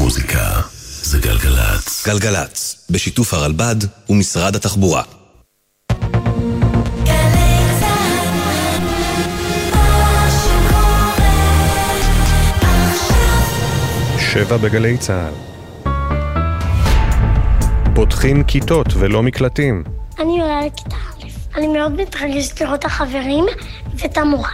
מוזיקה זה גלגלץ. גלגלץ, בשיתוף הרלב"ד ומשרד התחבורה. שבע בגלי צהל. פותחים כיתות ולא מקלטים. אני עולה לכיתה א'. אני מאוד מתרגשת לראות את החברים ואת המורה.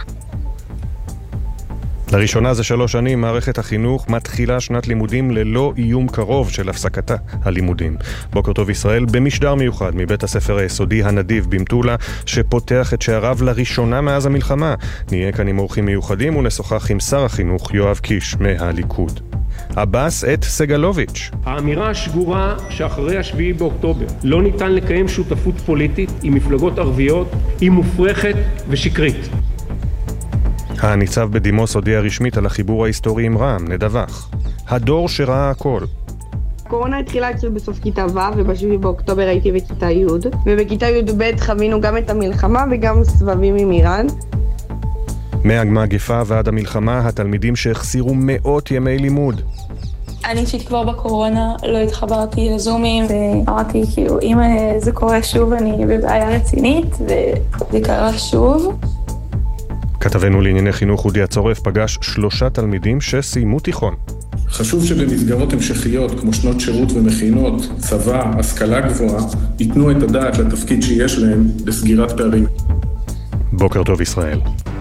לראשונה זה 3 שנים מערכת החינוך מתחילה שנת לימודים ללא איום קרוב של הפסקתה הלימודים. בוקר טוב ישראל במשדר מיוחד מבית הספר היסודי הנדיב במטולה שפותח את שעריו לראשונה מאז המלחמה. נהיה כאן עם אורחים מיוחדים ונשוחח עם שר החינוך יואב קיש מהליכוד. עבאס את סגלוביץ'. האמירה השגורה שאחרי 7 באוקטובר לא ניתן לקיים שותפות פוליטית עם מפלגות ערביות היא מופרכת ושקרית. הניצב בדימוס הודיע רשמית על החיבור ההיסטורי עם רע"מ, נדווח. הדור שראה הכל. קורונה התחילה אצלי בסוף כיתה ו' וב7 באוקטובר הייתי בכיתה י' ובכיתה י' חווינו גם את המלחמה וגם סבבים עם איראן. מהמגפה ועד המלחמה, התלמידים שהחסירו מאות ימי לימוד. אני אישית כבר בקורונה לא התחברתי לזומים ואמרתי כאילו אם זה קורה שוב אני בבעיה רצינית וזה קרה שוב. כתבנו לענייני חינוך אודי הצורף פגש 3 תלמידים שסיימו תיכון. חשוב שבמסגרות המשכיות כמו שנות שירות ומכינות, צבא, השכלה גבוהה, ייתנו את הדעת לתפקיד שיש להם בסגירת פערים. בוקר טוב ישראל.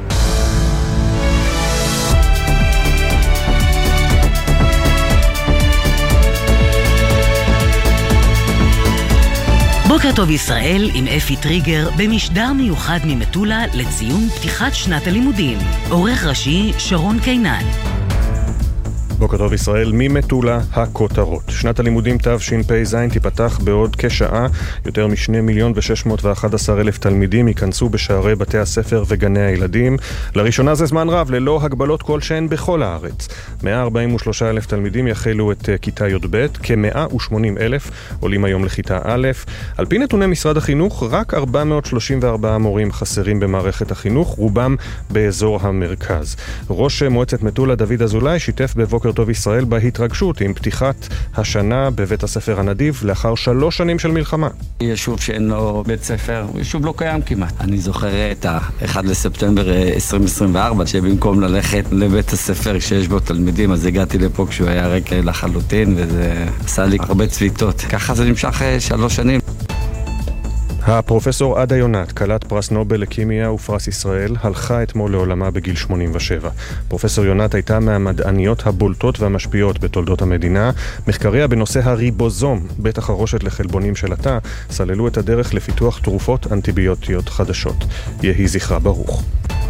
בוקר טוב ישראל עם אפי טריגר במשדר מיוחד ממטולה לציון פתיחת שנת הלימודים. עורך ראשי שרון קינן. בוקר טוב ישראל, ממטולה הכותרות. שנת הלימודים תשפ"ז תיפתח בעוד כשעה. יותר מ2,611,000 תלמידים ייכנסו בשערי בתי הספר וגני הילדים. לראשונה זה זמן רב ללא הגבלות כלשהן בכל הארץ. 143,000 תלמידים יחלו את כיתה י"ב, כ180,000 עולים היום לכיתה א'. על פי נתוני משרד החינוך, רק 434 מורים חסרים במערכת החינוך, רובם באזור המרכז. ראש מועצת מטולה דוד אזולאי שיתף בבוקר טוב ישראל בהתרגשות עם פתיחת השנה בבית הספר הנדיב לאחר 3 שנים של מלחמה. יישוב שאין לו בית ספר, יישוב לא קיים כמעט. אני זוכר את ה-1 לספטמבר 2024, שבמקום ללכת לבית הספר שיש בו תלמידים, אז הגעתי לפה כשהוא היה ריק לחלוטין, וזה עשה לי הרבה צביטות. ככה זה נמשך 3 שנים. הפרופסור עדה יונת, כלת פרס נובל לכימיה ופרס ישראל, הלכה אתמול לעולמה בגיל 87. פרופסור יונת הייתה מהמדעניות הבולטות והמשפיעות בתולדות המדינה. מחקריה בנושא הריבוזום, בית החרושת לחלבונים של התא, סללו את הדרך לפיתוח תרופות אנטיביוטיות חדשות. יהי זכרה ברוך.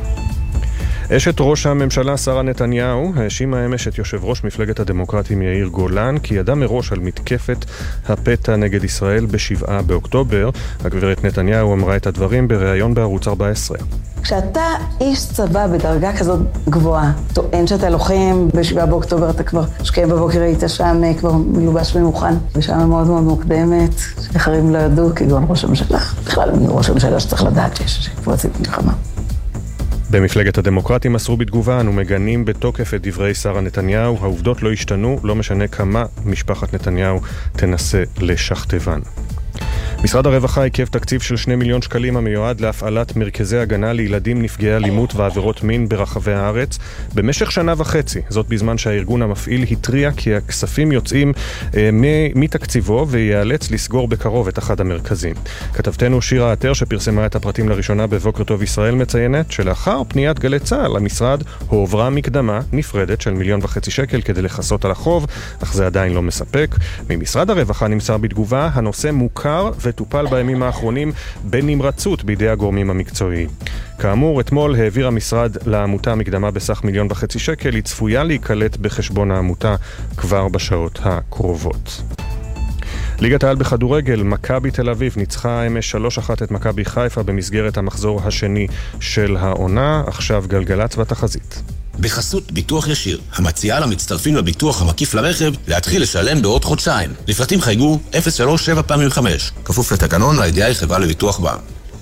אשת ראש הממשלה שרה נתניהו האשימה אמש את יושב ראש מפלגת הדמוקרטים יאיר גולן כי ידע מראש על מתקפת הפתע נגד ישראל ב7 באוקטובר. הגברת נתניהו אמרה את הדברים בריאיון בערוץ 14. כשאתה איש צבא בדרגה כזאת גבוהה, טוען שאתה לוחם ב7 באוקטובר, אתה כבר שקיים בבוקר היית שם כבר מלובש ומוכן, בשעה מאוד מאוד מוקדמת, שאחרים לא ידעו, כגון ראש הממשלה. בכלל ראש הממשלה שצריך לדעת שיש פרצית מלחמה. במפלגת הדמוקרטים מסרו בתגובה, אנו מגנים בתוקף את דברי שרה נתניהו, העובדות לא השתנו, לא משנה כמה משפחת נתניהו תנסה לשכתבן. משרד הרווחה עיכב תקציב של 2 מיליון שקלים המיועד להפעלת מרכזי הגנה לילדים נפגעי אלימות ועבירות מין ברחבי הארץ במשך 1.5 שנה. זאת בזמן שהארגון המפעיל התריע כי הכספים יוצאים מתקציבו ויאלץ לסגור בקרוב את אחד המרכזים. כתבתנו שירה עטר שפרסמה את הפרטים לראשונה בבוקר טוב ישראל מציינת שלאחר פניית גלי צהל המשרד הועברה מקדמה נפרדת של 1.5 מיליון שקל כדי לחסות על החוב, אך זה עדיין לא מספק. ממשרד הרווחה נמסר בתגובה, הנושא מוכר וטופל בימים האחרונים בנמרצות בידי הגורמים המקצועיים. כאמור, אתמול העביר המשרד לעמותה מקדמה בסך 1.5 מיליון שקל, היא צפויה להיקלט בחשבון העמותה כבר בשעות הקרובות. ליגת העל בכדורגל, מכבי תל אביב ניצחה אמש 3-1 את מכבי חיפה במסגרת המחזור השני של העונה. עכשיו גלגלץ בתחזית. בחסות ביטוח ישיר, המציעה למצטרפים לביטוח המקיף לרכב להתחיל לשלם בעוד חודשיים. לפרטים חייגו 037-5, כפוף לתקנון הידיעה חברה לביטוח בע"מ.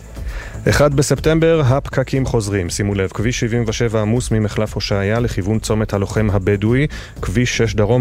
1 בספטמבר, הפקקים חוזרים. שימו לב, כביש 77 עמוס ממחלף הושעיה לכיוון צומת הלוחם הבדואי, כביש 6 דרום